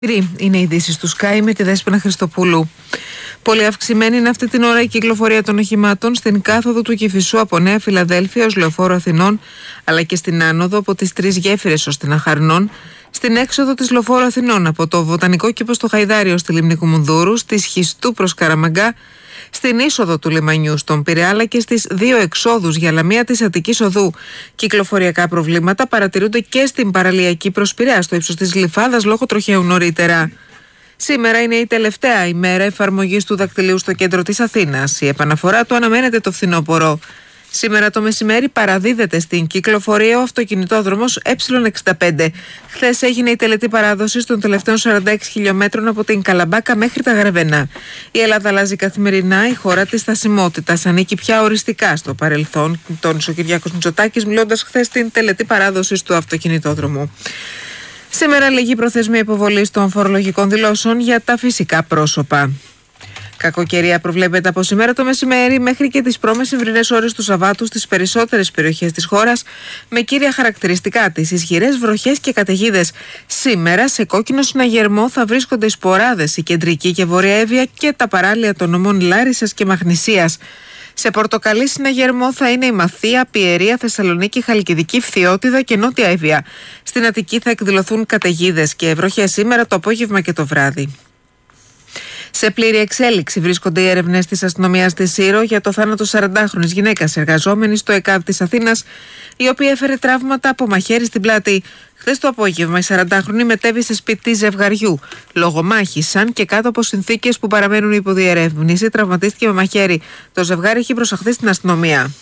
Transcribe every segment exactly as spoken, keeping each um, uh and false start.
Είναι οι ειδήσεις του Sky με τη Δέσποινα Χριστοπούλου. Πολύ αυξημένη είναι αυτή την ώρα η κυκλοφορία των οχημάτων στην κάθοδο του Κηφισού από Νέα Φιλαδέλφια ως Λεωφόρο Αθηνών, αλλά και στην άνοδο από τις Τρεις Γέφυρες ως την Αχαρνών, στην έξοδο της Λεωφόρου Αθηνών από το Βοτανικό Κήπο στο Χαϊδάριο στη Λίμνη Κουμουνδούρου, στη Σχιστού προς Καραμαγκά, στην είσοδο του λιμανιού στον Πειραιά, αλλά και στις δύο εξόδους για Λαμία της Αττικής Οδού. Κυκλοφοριακά προβλήματα παρατηρούνται και στην παραλιακή προς Πειραιά, στο ύψος της Γλυφάδας λόγω τροχαίου νωρίτερα. Σήμερα είναι η τελευταία ημέρα εφαρμογής του δακτυλίου στο κέντρο της Αθήνας. Η επαναφορά του αναμένεται το φθινόπωρο. Σήμερα το μεσημέρι παραδίδεται στην κυκλοφορία ο αυτοκινητόδρομος Ε εξήντα πέντε. Χθες έγινε η τελετή παράδοση των τελευταίων σαράντα έξι χιλιόμετρων από την Καλαμπάκα μέχρι τα Γρεβενά. Η Ελλάδα αλλάζει καθημερινά, η χώρα της στασιμότητας ανήκει πια οριστικά στο παρελθόν, τόνισε ο Κυριάκος Μητσοτάκης, μιλώντας χθες στην τελετή παράδοση του αυτοκινητόδρομου. Σήμερα λήγει η προθεσμία υποβολής των φορολογικών δηλώσεων για τα φυσικά πρόσωπα. Κακοκαιρία προβλέπεται από σήμερα το μεσημέρι μέχρι και τις πромεσημβρινές ώρες του Σαββάτου στις περισσότερες περιοχές της χώρας, με κύρια χαρακτηριστικά τις ισχυρές βροχές και καταιγίδες. Σήμερα σε κόκκινο συναγερμό θα βρίσκονται οι σποράδες, η κεντρική και βορεια Εύβοια και τα παράλια των νομών Λάρισσας και Μαχνησίας. Σε πορτοκαλί συναγερμό θα είναι η Μαθία, Πιερία, Θεσσαλονίκη, Χαλκιδική, Φθιώτιδα και Νότια Εύβοια. Στην Αττική θα εκδηλωθούν καταιγίδες και βροχές σήμερα το απόγευμα και το βράδυ. Σε πλήρη εξέλιξη βρίσκονται οι έρευνες της αστυνομίας της Σύρο για το θάνατο σαραντάχρονης γυναίκας εργαζόμενης στο ΕΚΑΒ της Αθήνας, η οποία έφερε τραύματα από μαχαίρι στην πλάτη. Χθες το απόγευμα η σαραντάχρονη μετέβη σπίτι ζευγαριού. Λόγω μάχης, αν και κάτω από συνθήκες που παραμένουν υποδιερεύνηση, τραυματίστηκε με μαχαίρι. Το ζευγάρι έχει προσαχθεί στην αστυνομία.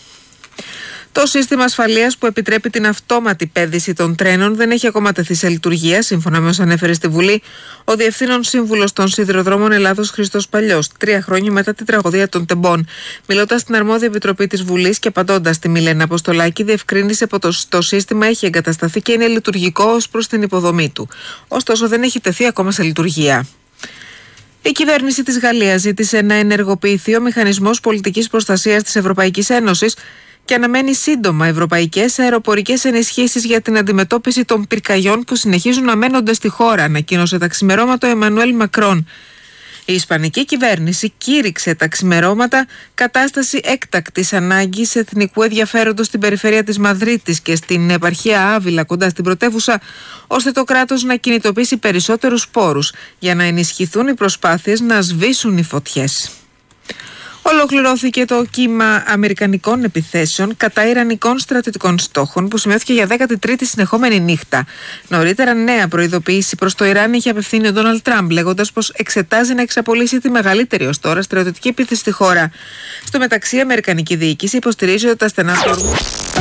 Το σύστημα ασφαλείας που επιτρέπει την αυτόματη πέδηση των τρένων δεν έχει ακόμα τεθεί σε λειτουργία, σύμφωνα με όσα ανέφερε στη Βουλή ο Διευθύνων Σύμβουλος των Σιδηροδρόμων Ελλάδος Χρήστος Παλιός, τρία χρόνια μετά την τραγωδία των Τεμπών. Μιλώντας στην αρμόδια επιτροπή της Βουλής και απαντώντας στη Μιλένα Αποστολάκη, διευκρίνησε πως το, το σύστημα έχει εγκατασταθεί και είναι λειτουργικό ως προς την υποδομή του. Ωστόσο, δεν έχει τεθεί ακόμα σε λειτουργία. Η κυβέρνηση της Γαλλίας ζήτησε να ενεργοποιηθεί ο μηχανισμός πολιτικής προστασίας της Ευρωπαϊκής Ένωσης και αναμένει σύντομα ευρωπαϊκές αεροπορικές ενισχύσεις για την αντιμετώπιση των πυρκαγιών που συνεχίζουν να μένονται στη χώρα, ανακοίνωσε τα ξημερώματα ο Εμμανουέλ Μακρόν. Η Ισπανική κυβέρνηση κήρυξε τα ξημερώματα κατάσταση έκτακτης ανάγκης εθνικού ενδιαφέροντος στην περιφέρεια της Μαδρίτης και στην επαρχία Άβυλα κοντά στην πρωτεύουσα, ώστε το κράτος να κινητοποιήσει περισσότερους πόρους για να ενισχυθούν οι προσπάθειες να σβήσουν οι φωτιές. Ολοκληρώθηκε το κύμα αμερικανικών επιθέσεων κατά ιρανικών στρατιωτικών στόχων που σημειώθηκε για δέκατη τρίτη συνεχόμενη νύχτα. Νωρίτερα, νέα προειδοποίηση προς το Ιράν είχε απευθύνει ο Ντόναλντ Τραμπ, λέγοντας πως εξετάζει να εξαπολύσει τη μεγαλύτερη ως τώρα στρατιωτική επίθεση στη χώρα. Στο μεταξύ, η αμερικανική διοίκηση υποστηρίζει ότι τα στενά